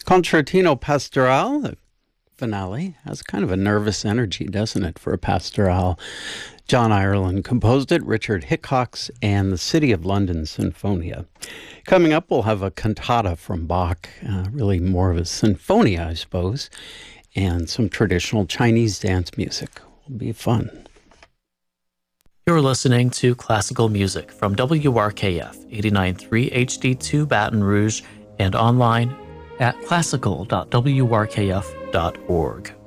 Concertino Pastoral, the finale, has kind of a nervous energy, doesn't it, for a pastoral? John Ireland composed it, Richard Hickox, and the City of London Sinfonia. Coming up, we'll have a cantata from Bach, really more of a sinfonia, I suppose, and some traditional Chinese dance music. Will be fun. You're listening to classical music from WRKF 89.3 HD2 Baton Rouge and online at classical.wrkf.org.